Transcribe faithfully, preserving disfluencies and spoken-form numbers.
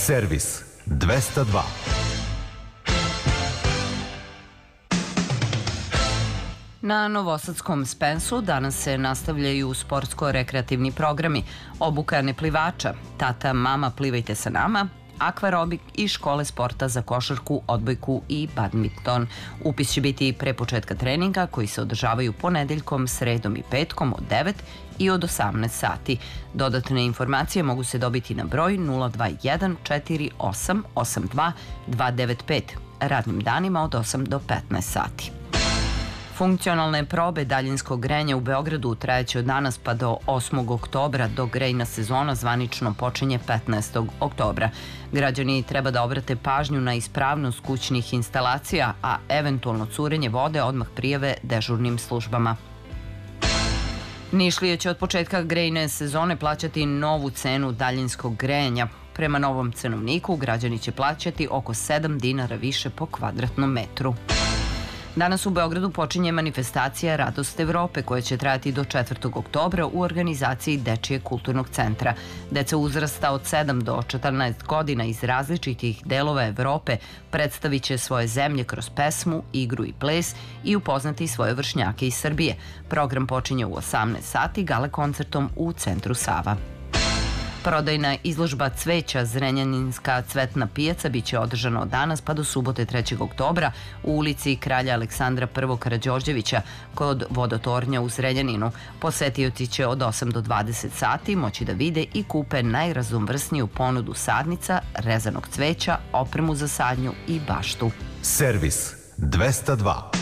Servis dvesta dva. Na novosadskom Spensu danas se nastavljaju sportsko-rekreativni programi, obuka neplivača, tata, mama, plivajte sa nama, akvarobik i škole sporta za košarku, odbojku i badminton. Upis će biti pre početka treninga koji se održavaju ponedeljkom, sredom i petkom od devet i od osamnaest sati. Dodatne informacije mogu se dobiti na broj nula dva jedan četiri osam osam dva dva devet pet, radnim danima od osam do petnaest sati. Funkcionalne probe daljinskog grejanja u Beogradu trajeće od danas pa do osmog oktobra, dok grejna sezona zvanično počinje petnaestog oktobra. Građani treba da obrate pažnju na ispravnost kućnih instalacija, a eventualno curenje vode odmah prijave dežurnim službama. Nišlije će od početka grejne sezone plaćati novu cenu daljinskog grejanja. Prema novom cenovniku građani će plaćati oko sedam dinara više po kvadratnom metru. Danas u Beogradu počinje manifestacija Radost Evrope koja će trajati do četvrtog oktobra u organizaciji Dečijeg kulturnog centra. Deca uzrasta od sedam do četrnaest godina iz različitih delova Evrope predstavit će svoje zemlje kroz pesmu, igru i ples i upoznati svoje vršnjake iz Srbije. Program počinje u osamnaest sati gala koncertom u centru Sava. Prodajna izložba cveća Zrenjaninska cvetna pijaca biće održana od danas pa do subote trećeg oktobra u ulici Kralja Aleksandra prvog Karađorđevića kod vodotornja u Zrenjaninu. Posetioci će od osam do dvadeset sati moći da vide i kupe najraznovrsniju ponudu sadnica, rezanog cveća, opremu za sadnju i baštu. Servis dvesta dva.